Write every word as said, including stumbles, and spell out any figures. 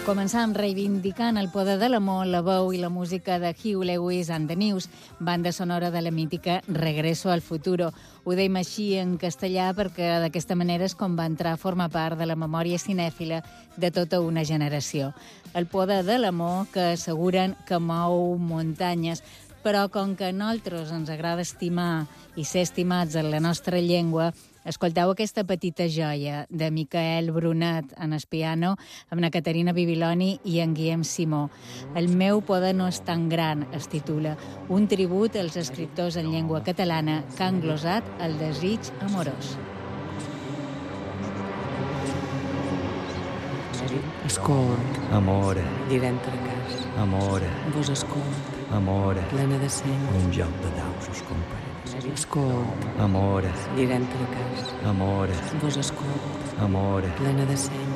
Començam reivindicant el poder de l'amor, la veu i la música de Hugh Lewis and the News, banda sonora de la mítica Regreso al futuro. Ho deim així en castellà perquè d'aquesta manera és com va entrar a formar part de la memòria cinèfila de tota una generació. El poder de l'amor que asseguren que mou muntanyes, però com que a nosaltres ens agrada estimar i ser estimats en la nostra llengua, escolteu aquesta petita joia de Michael Brunat en el piano, amb la Caterina Bibiloni i en Guillem Simó. El meu poder no és tan gran, es titula, un tribut als escriptors en llengua catalana que han glosat el desig amorós. Escolt. Amore. Direm tracàs. Amore. Vos escolt. Amore. Plena de seny. Un joc de daus us comparé. Escolt. Amore. Direm tracàs. Amore. Vos escolt. Amore. Plena de seny.